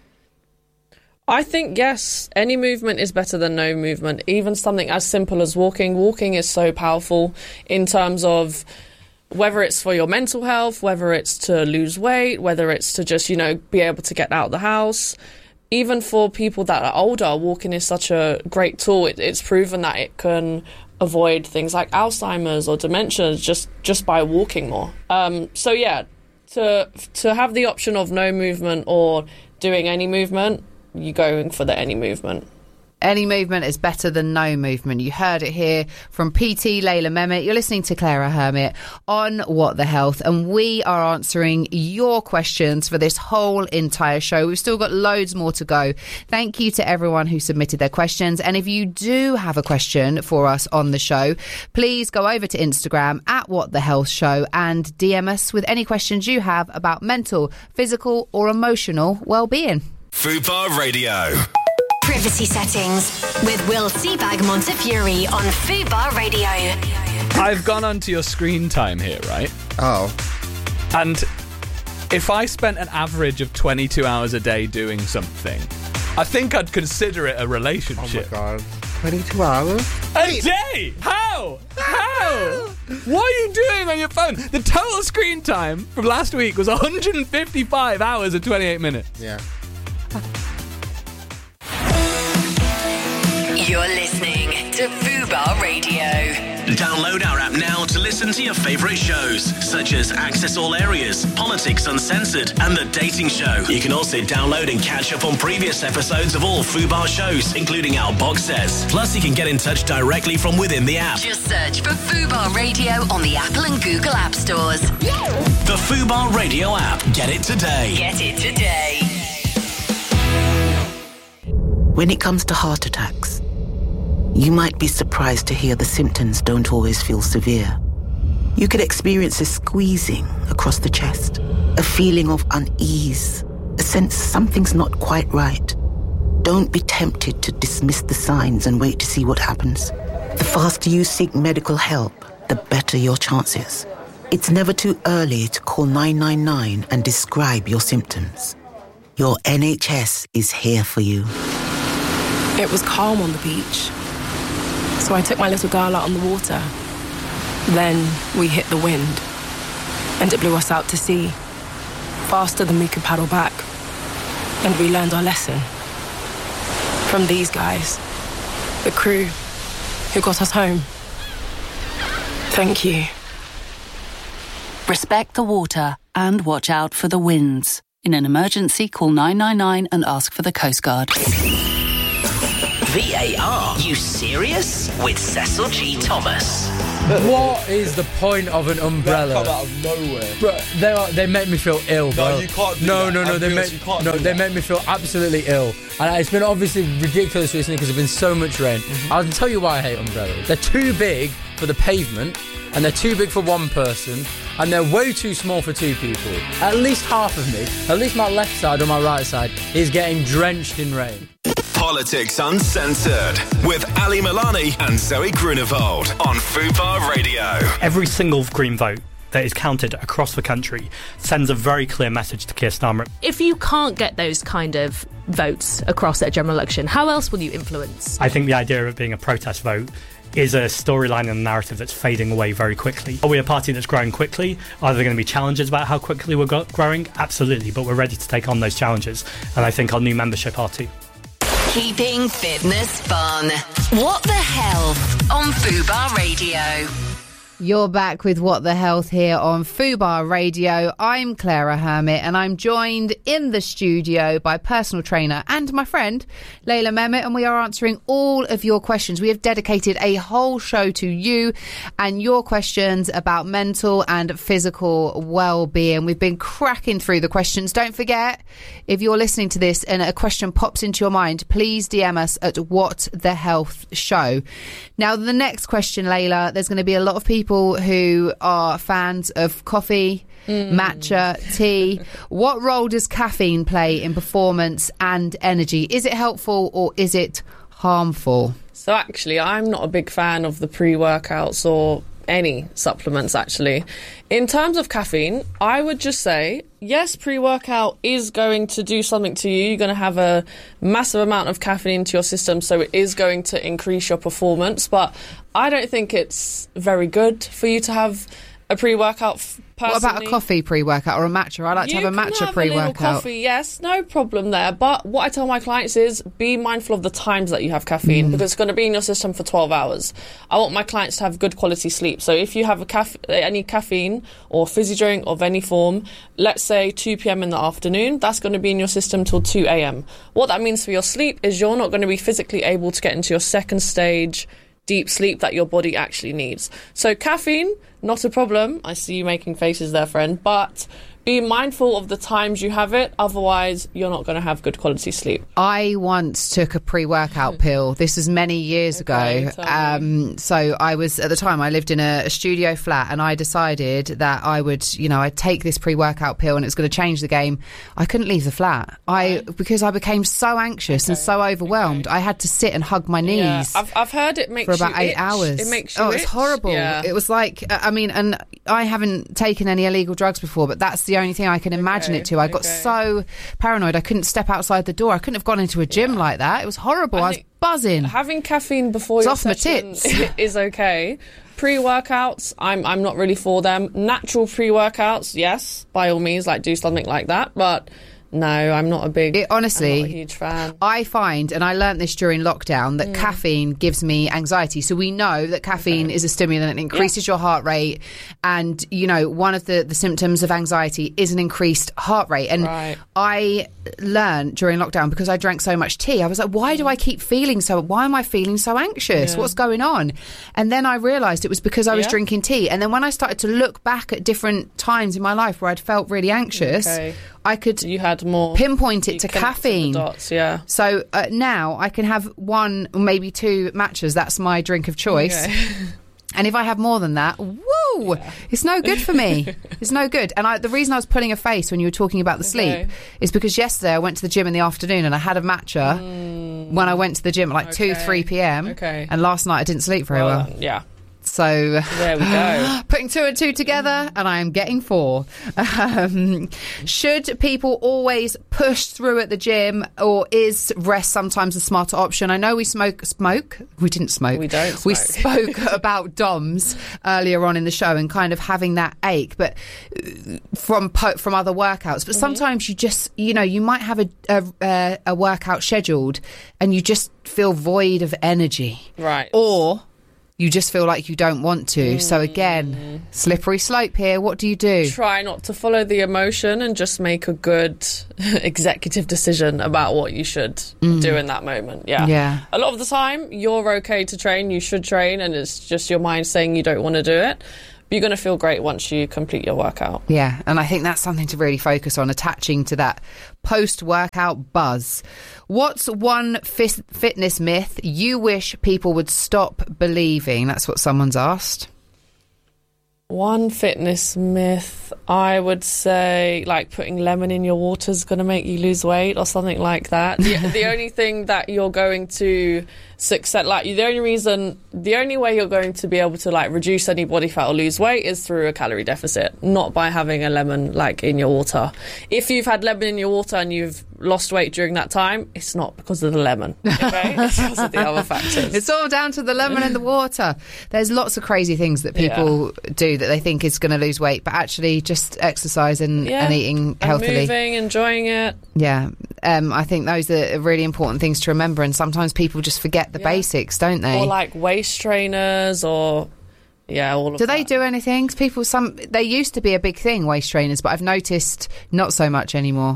I think, yes, any movement is better than no movement. Even something as simple as walking. Walking is so powerful in terms of whether it's for your mental health, whether it's to lose weight, whether it's to just, you know, be able to get out of the house. Even for people that are older, walking is such a great tool. It, it's proven that it can avoid things like Alzheimer's or dementia just, just by walking more. Um, so, yeah, to to have the option of no movement or doing any movement, you're going for the any movement. Any movement is better than no movement. You heard it here from P T Layla Mehmet. You're listening to Clara Hermit on What the Health, and we are answering your questions for this whole entire show. We've still got loads more to go. Thank you to everyone who submitted their questions. And if you do have a question for us on the show, please go over to Instagram at What the Health Show and D M us with any questions you have about mental, physical or emotional well-being. Fubar Radio. Privacy settings with Will Seabag Montefiore on Fubar Radio. I've gone onto your screen time here, right? Oh. And if I spent an average of twenty-two hours a day doing something, I think I'd consider it a relationship. Oh my god. twenty-two hours? A Wait. day? How? How? What are you doing on your phone? The total screen time from last week was one hundred fifty-five hours and twenty-eight minutes. Yeah. You're listening to Fubar Radio. Download our app now to listen to your favourite shows, such as Access All Areas, Politics Uncensored, and The Dating Show. You can also download and catch up on previous episodes of all Fubar shows, including our box sets. Plus, you can get in touch directly from within the app. Just search for Fubar Radio on the Apple and Google App Stores. The Fubar Radio app. Get it today. Get it today. When it comes to heart attacks, You might be surprised to hear the symptoms don't always feel severe. You could experience a squeezing across the chest, a feeling of unease, a sense something's not quite right. Don't be tempted to dismiss the signs and wait to see what happens. The faster you seek medical help, the better your chances. It's never too early to call nine nine nine and describe your symptoms. Your N H S is here for you. It was calm on the beach, so I took my little girl out on the water. Then we hit the wind, and it blew us out to sea, faster than we could paddle back. And we learned our lesson from these guys, the crew who got us home. Thank you. Respect the water and watch out for the winds. In an emergency, call nine nine nine and ask for the Coast Guard. V A R, you serious? With Cecil G. Thomas. What is the point of an umbrella? They come out of nowhere. Bro, they are, they make me feel ill, bro. No, you can't do no, that. No, no, I'm they honest, make you can't no, do they that. make me feel absolutely ill. And it's been obviously ridiculous recently because there's been so much rain. Mm-hmm. I'll tell you why I hate umbrellas. They're too big for the pavement, and they're too big for one person, and they're way too small for two people. At least half of me, at least my left side or my right side, is getting drenched in rain. Politics Uncensored with Ali Milani and Zoe Grunewald on Fubar Radio. Every single Green vote that is counted across the country sends a very clear message to Keir Starmer. If you can't get those kind of votes across at a general election, how else will you influence? I think the idea of it being a protest vote is a storyline and a narrative that's fading away very quickly. Are we a party that's growing quickly? Are there going to be challenges about how quickly we're go- growing? Absolutely, but we're ready to take on those challenges, and I think our new membership are too. Keeping fitness fun. What the Health on Fubar Radio. You're back with What the Health here on Fubar Radio. I'm Clara Hermit, and I'm joined in the studio by personal trainer and my friend Layla Mehmet, and we are answering all of your questions. We have dedicated a whole show to you and your questions about mental and physical well-being. We've been cracking through the questions. Don't forget, if you're listening to this and a question pops into your mind, please D M us at What the Health Show. Now, the next question, Layla, there's going to be a lot of people who are fans of coffee, mm. matcha, tea. What role does caffeine play in performance and energy? Is it helpful or is it harmful? So actually, I'm not a big fan of the pre-workouts or any supplements, actually. In terms of caffeine, I would just say, yes, pre-workout is going to do something to you. You're going to have a massive amount of caffeine into your system, so it is going to increase your performance. But I don't think it's very good for you to have a pre-workout f- personally. What about a coffee pre-workout or a matcha? I like to you have a can matcha have pre-workout. A little coffee, yes, no problem there. But what I tell my clients is be mindful of the times that you have caffeine, Mm. because it's going to be in your system for twelve hours. I want my clients to have good quality sleep. So if you have a caf- any caffeine or fizzy drink of any form, let's say two p.m. in the afternoon, that's going to be in your system till two a.m. What that means for your sleep is you're not going to be physically able to get into your second stage deep sleep that your body actually needs. So caffeine, not a problem. I see you making faces there, friend, but be mindful of the times you have it, otherwise you're not going to have good quality sleep. I once took a pre-workout pill. This was many years Okay, ago. tell me. Um, so I was, at the time, I lived in a, a studio flat, and I decided that I would, you know, I'd take this pre-workout pill and it was going to change the game. I couldn't leave the flat. I because I became so anxious and so overwhelmed. I had to sit and hug my knees. Yeah, I've, I've heard it makes for about you eight itch. hours. It makes you oh, itch. it's horrible. Yeah. It was like, I mean, and I haven't taken any illegal drugs before, but that's the only thing I can imagine Okay, it to. I got okay. so paranoid I couldn't step outside the door. I couldn't have gone into a gym like that. It was horrible. I, I was think buzzing. Having caffeine before It's your off my session tits. is okay. Pre-workouts, I'm I'm not really for them. Natural pre-workouts, yes, by all means, like do something like that. But no, I'm not a big. It, honestly, I'm not a huge fan. I find, and I learnt this during lockdown, that Mm. caffeine gives me anxiety. So we know that caffeine is a stimulant. It increases your heart rate. And, you know, one of the, the symptoms of anxiety is an increased heart rate. And Right. I learned during lockdown, because I drank so much tea, I was like, why do I keep feeling so, why am I feeling so anxious? Yeah. What's going on? And then I realised it was because I was Yeah. drinking tea. And then when I started to look back at different times in my life where I'd felt really anxious, Okay. I could You had add more. Pinpoint it You to connect caffeine. the dots, yeah. So uh, now I can have one, maybe two matchas. That's my drink of choice. Okay. And if I have more than that, woo, yeah. It's no good for me. It's no good. And I, the reason I was pulling a face when you were talking about the sleep Okay. is because yesterday I went to the gym in the afternoon and I had a matcha Mm. when I went to the gym at like Okay. two, three p.m. Okay. And last night I didn't sleep very well. Well, yeah. So there we go. Putting two and two together, and I am getting four. Um, should people always push through at the gym, or is rest sometimes a smarter option? I know we smoke. Smoke? We didn't smoke. We don't We smoke. spoke about D O M S earlier on in the show and kind of having that ache, but uh, from po- from other workouts. But Mhm. sometimes you just, you know, you might have a a, a a workout scheduled, and you just feel void of energy, Right. or you just feel like you don't want to. So Mm. again, slippery slope here. What do you do? Try not to follow the emotion and just make a good executive decision about what you should Mm. do in that moment. Yeah. Yeah. A lot of the time, you're okay to train, you should train, and it's just your mind saying you don't want to do it. But you're going to feel great once you complete your workout. Yeah, and I think that's something to really focus on, attaching to that post-workout buzz. What's one fis- fitness myth you wish people would stop believing? That's what someone's asked. One fitness myth, I would say, like putting lemon in your water is going to make you lose weight or something like that. The, the only thing that you're going to success, like the only reason, the only way you're going to be able to like reduce any body fat or lose weight is through a calorie deficit, not by having a lemon like in your water. If you've had lemon in your water and you've lost weight during that time, it's not because of the lemon, okay? It's because of the other factors. It's all down to the lemon and the water. There's lots of crazy things that people yeah. do that they think is going to lose weight, but actually just exercise and, yeah. and eating healthily. And moving, enjoying it. Yeah. Um, I think those are really important things to remember, and sometimes people just forget the yeah. basics, don't they? Or like waist trainers or... Yeah, all of Do that. they do anything? 'Cause people, some they used to be a big thing, waist trainers, but I've noticed not so much anymore.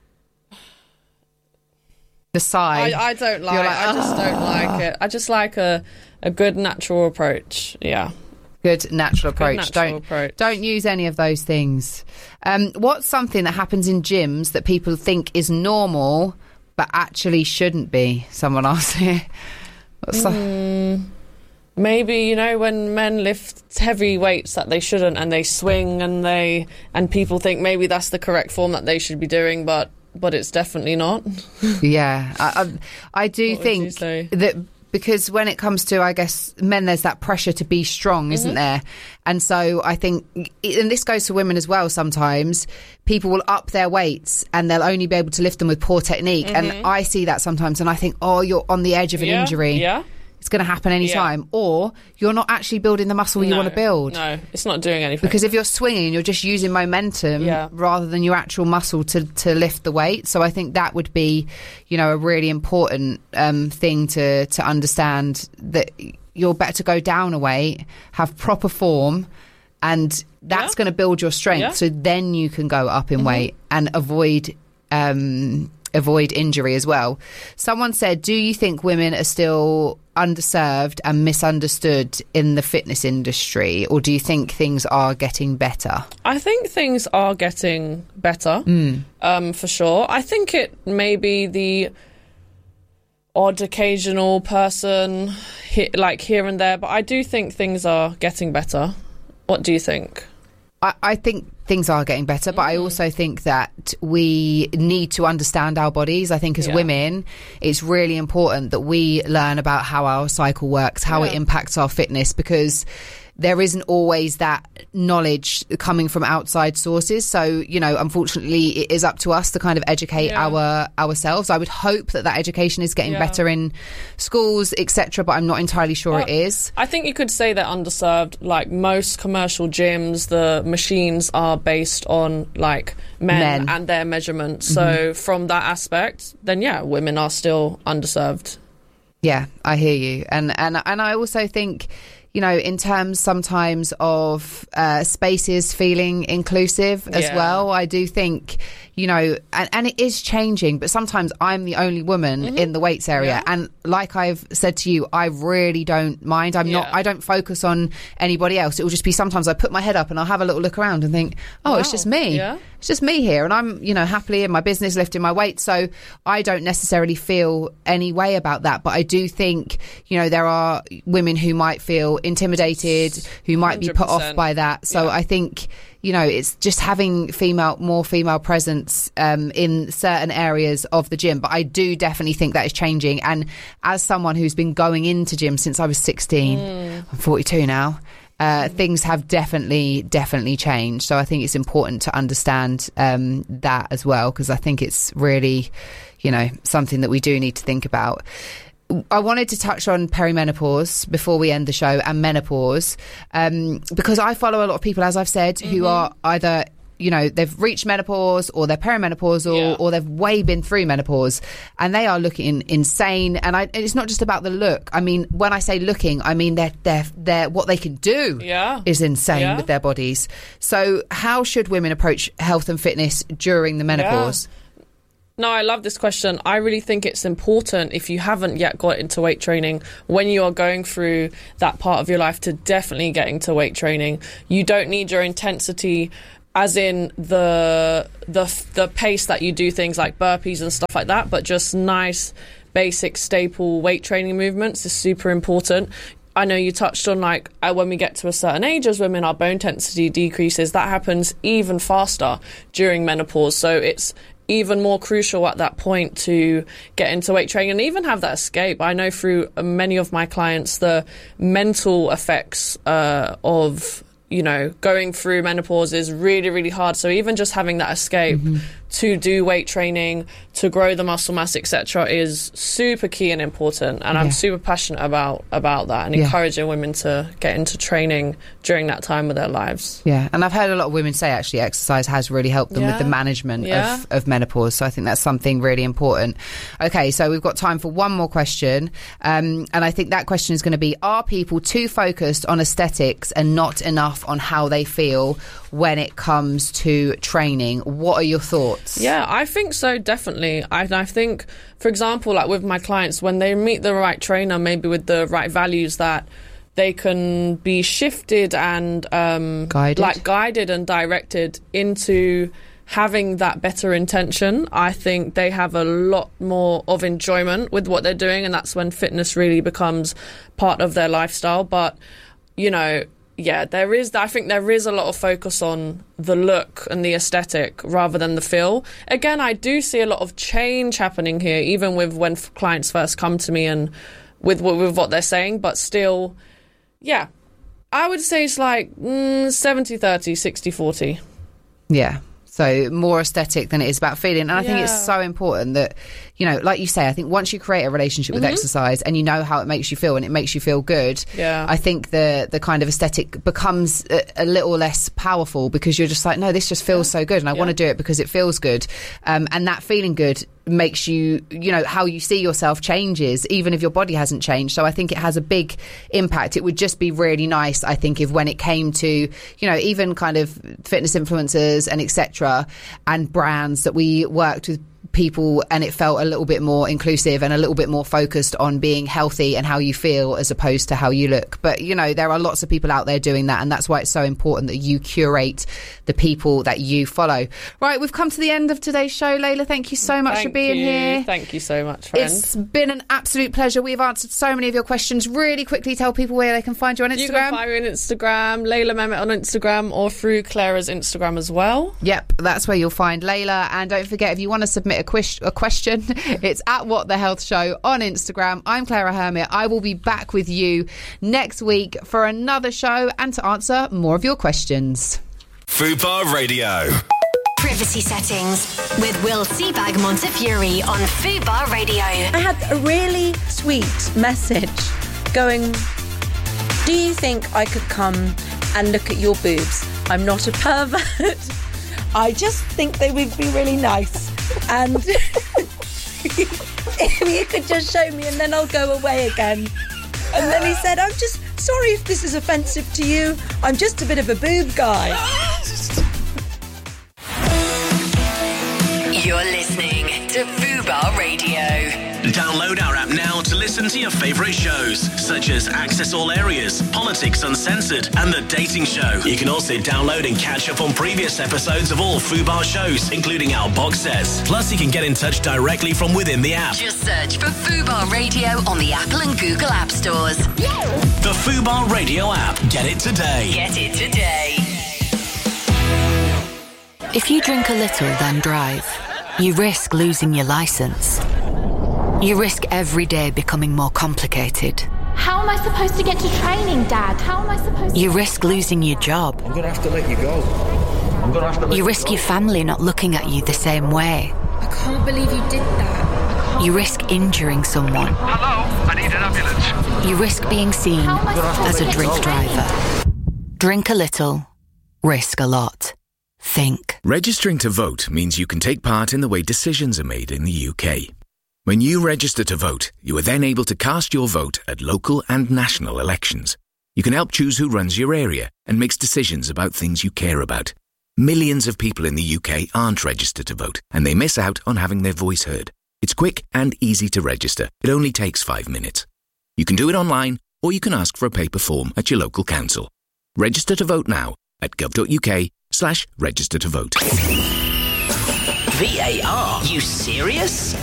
The sigh. I, I don't like. like I just don't like it. I just like a a good natural approach. Yeah. Good natural approach. Good natural don't approach. don't use any of those things. Um, what's something that happens in gyms that people think is normal but actually shouldn't be? Someone asked here. What's that? Mm, maybe, you know, when men lift heavy weights that they shouldn't, and they swing, and they and people think maybe that's the correct form that they should be doing, but but it's definitely not. Yeah, I, I, I do What would you think say? that. Because when it comes to, I guess, men, there's that pressure to be strong, isn't Mhm. there? And so I think, and this goes for women as well sometimes, people will up their weights and they'll only be able to lift them with poor technique. Mhm. And I see that sometimes and I think, oh, you're on the edge of an Yeah, injury. yeah. It's going to happen any Yeah. time. Or you're not actually building the muscle you No, want to build. No, it's not doing anything. Because if you're swinging, you're just using momentum Yeah. rather than your actual muscle to, to lift the weight. So I think that would be, you know, a really important um, thing to, to understand, that you're better to go down a weight, have proper form, and that's Yeah. going to build your strength. Yeah. So then you can go up in Mhm. weight and avoid... Um, avoid injury as well. Someone said, do you think women are still underserved and misunderstood in the fitness industry, or do you think things are getting better? I think things are getting better, Mm. um, for sure. I think it may be the odd occasional person, he- like here and there, but I do think things are getting better. What do you think? I, I think things are getting better, but I also think that we need to understand our bodies. I think as Yeah. women, it's really important that we learn about how our cycle works, how it Yeah. impacts our fitness, because there isn't always that knowledge coming from outside sources. So, you know, unfortunately, it is up to us to kind of educate Yeah. our ourselves. I would hope that that education is getting Yeah. better in schools, et cetera, but I'm not entirely sure Well, it is. I think you could say they're underserved. Like most commercial gyms, the machines are based on like men, Men. and their measurements. So Mhm. from that aspect, then yeah, women are still underserved. Yeah, I hear you. And and and I also think, you know, in terms sometimes of uh, spaces feeling inclusive as Yeah. well, I do think, you know, and, and it is changing, but sometimes I'm the only woman Mhm. in the weights area. Yeah. And like I've said to you, I really don't mind. I'm not, Yeah. I don't focus on anybody else. It will just be sometimes I put my head up and I'll have a little look around and think, oh, it's Wow. just me. Yeah. it's just me here, and I'm, you know, happily in my business lifting my weight, so I don't necessarily feel any way about that. But I do think, you know, there are women who might feel intimidated, who might be put off by that. So yeah. I think, you know, it's just having female, more female presence um, in certain areas of the gym. But I do definitely think that is changing. And as someone who's been going into gym since I was sixteen, mm. I'm forty-two now, uh, things have definitely, definitely changed. So I think it's important to understand um, that as well, because I think it's really, you know, something that we do need to think about. I wanted to touch on perimenopause before we end the show, and menopause, um, because I follow a lot of people, as I've said, mm-hmm. who are either, you know, they've reached menopause, or they're perimenopausal, yeah. or they've way been through menopause, and they are looking insane. And I, it's not just about the look. I mean, when I say looking, I mean they're, they're, they're, what they can do yeah. is insane yeah. with their bodies. So how should women approach health and fitness during the menopause? Yeah. No, I love this question. I really think it's important, if you haven't yet got into weight training, when you are going through that part of your life, to definitely get into weight training. You don't need your intensity, as in the the the pace that you do things like burpees and stuff like that, but just nice, basic, staple weight training movements is super important. I know you touched on, like, uh, when we get to a certain age as women, our bone density decreases. That happens even faster during menopause. So it's even more crucial at that point to get into weight training and even have that escape. I know through many of my clients, the mental effects uh, of, you know, going through menopause is really, really hard. So even just having that escape mm-hmm. to do weight training, to grow the muscle mass, et cetera, is super key and important. And yeah. I'm super passionate about about that, and yeah. encouraging women to get into training during that time of their lives. Yeah, and I've heard a lot of women say actually exercise has really helped them yeah. with the management yeah. of, of menopause. So I think that's something really important. Okay, so we've got time for one more question. Um, and I think that question is going to be, are people too focused on aesthetics and not enough on how they feel when it comes to training? What are your thoughts? Yeah, I think so, definitely. I, I think, for example, like with my clients, when they meet the right trainer, maybe with the right values, that they can be shifted and um, guided. like guided and directed into having that better intention. I think they have a lot more of enjoyment with what they're doing, and that's when fitness really becomes part of their lifestyle. But, you know, yeah, there is, I think there is a lot of focus on the look and the aesthetic rather than the feel. Again, I do see a lot of change happening here, even with when f- clients first come to me and with, with what they're saying, but still, yeah, I would say it's like mm, seventy thirty, sixty forty. Yeah. So more aesthetic than it is about feeling. And I yeah. think it's so important that, you know, like you say, I think once you create a relationship with mm-hmm. exercise and you know how it makes you feel and it makes you feel good, yeah. I think the the kind of aesthetic becomes a, a little less powerful, because you're just like, no, this just feels yeah. so good, and I yeah. want to do it because it feels good. Um, and that feeling good makes you, you know, how you see yourself changes, even if your body hasn't changed. So I think it has a big impact. It would just be really nice, I think, if when it came to, you know, even kind of fitness influencers and et cetera and brands, that we worked with people and it felt a little bit more inclusive and a little bit more focused on being healthy and how you feel as opposed to how you look. But, you know, there are lots of people out there doing that, and that's why it's so important that you curate the people that you follow. Right, we've come to the end of today's show. Layla, thank you so much thank for being you. here. Thank you so much, friend. It's been an absolute pleasure. We've answered so many of your questions. Really quickly, tell people where they can find you on Instagram. You can find me on Instagram, Layla Mehmet on Instagram, or through Clara's Instagram as well. Yep, that's where you'll find Layla. And don't forget, if you want to submit a, quiz- a question, it's at What the Health Show on Instagram. I'm Clara Hermit. I will be back with you next week for another show and to answer more of your questions. Fubar Radio. Privacy settings with Will Seabag Montefiore on Fubar Radio. I had a really sweet message going, do you think I could come and look at your boobs? I'm not a pervert. I just think they would be really nice. And if you could just show me, and then I'll go away again. And then he said, I'm just sorry if this is offensive to you. I'm just a bit of a boob guy. You're listening to Fubar Radio. Download our app now to listen listen to your favourite shows, such as Access All Areas, Politics Uncensored, and The Dating Show. You can also download and catch up on previous episodes of all Fubar shows, including our box sets. Plus, you can get in touch directly from within the app. Just search for Fubar Radio on the Apple and Google App Stores. The Fubar Radio app. Get it today. Get it today. If you drink a little, then drive, you risk losing your licence. You risk every day becoming more complicated. How am I supposed to get to training, Dad? How am I supposed to... You risk losing your job. I'm going to have to let you go. I'm going to have to let You you risk go. your family not looking at you the same way. I can't believe you did that. You risk injuring someone. Hello, I need an ambulance. You risk being seen How am I supposed as to a get drink to driver. Drink a little, risk a lot. Think. Registering to vote means you can take part in the way decisions are made in the U K. When you register to vote, you are then able to cast your vote at local and national elections. You can help choose who runs your area and makes decisions about things you care about. Millions of people in the U K aren't registered to vote, and they miss out on having their voice heard. It's quick and easy to register. It only takes five minutes. You can do it online, or you can ask for a paper form at your local council. Register to vote now at gov.uk slash register to vote. V A R? You serious?